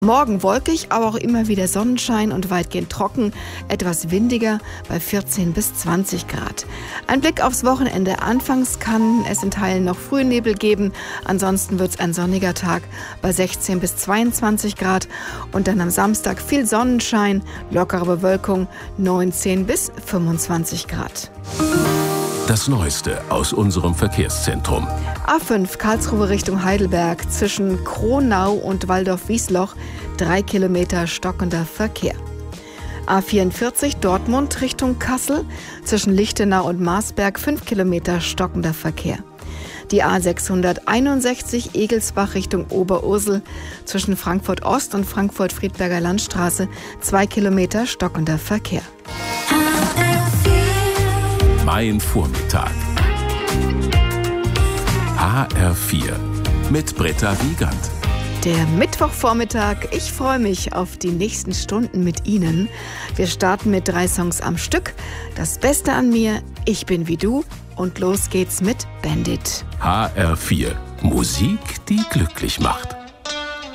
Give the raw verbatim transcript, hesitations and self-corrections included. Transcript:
Morgen wolkig, aber auch immer wieder Sonnenschein und weitgehend trocken, etwas windiger bei vierzehn bis zwanzig Grad. Ein Blick aufs Wochenende. Anfangs kann es in Teilen noch Frühnebel geben, ansonsten wird es ein sonniger Tag bei sechzehn bis zweiundzwanzig Grad und dann am Samstag viel Sonnenschein, lockere Bewölkung, neunzehn bis fünfundzwanzig Grad. Das Neueste aus unserem Verkehrszentrum. A fünf Karlsruhe Richtung Heidelberg zwischen Kronau und Waldorf-Wiesloch, drei Kilometer stockender Verkehr. A vierundvierzig Dortmund Richtung Kassel zwischen Lichtenau und Marsberg, fünf Kilometer stockender Verkehr. Die A sechshunderteinundsechzig Egelsbach Richtung Oberursel zwischen Frankfurt Ost und Frankfurt-Friedberger Landstraße, zwei Kilometer stockender Verkehr. Mein Vormittag. H R vier mit Britta Wiegand. Der Mittwochvormittag. Ich freue mich auf die nächsten Stunden mit Ihnen. Wir starten mit drei Songs am Stück. Das Beste an mir, Ich bin wie du und los geht's mit Bandit. H R vier. Musik, die glücklich macht.